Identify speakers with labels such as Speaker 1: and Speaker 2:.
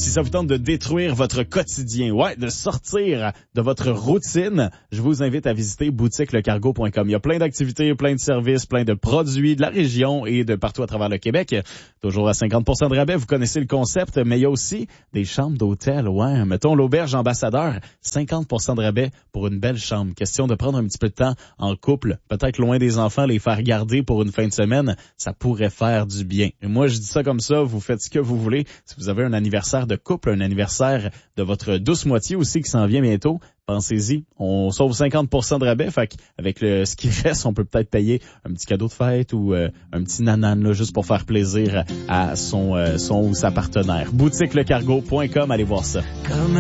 Speaker 1: Si ça vous tente de détruire votre quotidien, de sortir de votre routine, je vous invite à visiter boutiquelecargo.com. Il y a plein d'activités, plein de services, plein de produits de la région et de partout à travers le Québec. Toujours à 50% de rabais, vous connaissez le concept, mais il y a aussi des chambres d'hôtel. Mettons l'auberge ambassadeur, 50% de rabais pour une belle chambre. Question de prendre un petit peu de temps en couple, peut-être loin des enfants, les faire garder pour une fin de semaine, ça pourrait faire du bien. Et moi, je dis ça comme ça, vous faites ce que vous voulez. Si vous avez un anniversaire de couple, un anniversaire de votre douce moitié aussi qui s'en vient bientôt, pensez-y, on sauve 50% de rabais, fait qu'avec ce qui reste, on peut peut-être payer un petit cadeau de fête ou un petit nanan là, juste pour faire plaisir à son ou sa partenaire. Boutiquelecargo.com, allez voir ça.